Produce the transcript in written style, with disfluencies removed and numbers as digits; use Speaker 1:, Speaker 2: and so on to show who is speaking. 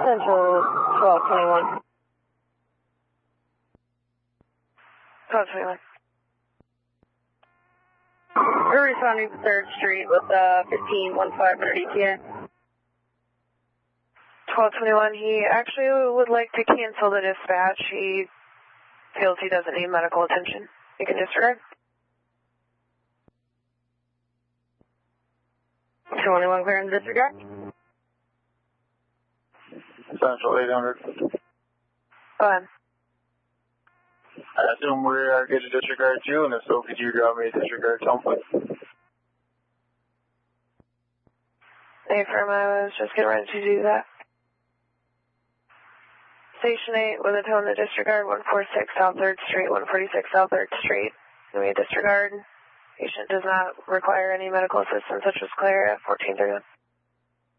Speaker 1: Central 1221.
Speaker 2: 1221.
Speaker 1: We're responding to 3rd Street with 1515 for ETA.
Speaker 2: 1221, he actually would like to cancel the dispatch. He feels he doesn't need medical attention. You can disregard.
Speaker 1: 221 clear and disregard.
Speaker 3: Central 800.
Speaker 2: Go ahead.
Speaker 3: I assume we are good to disregard too, and if so, could you drop me a disregard template?
Speaker 2: Hey, firm, I was just getting ready to do that. Station 8 with a tone to disregard, 146 South 3rd Street, 146 South 3rd Street. Give me a disregard. Patient does not require any medical assistance, such as clear at 1431.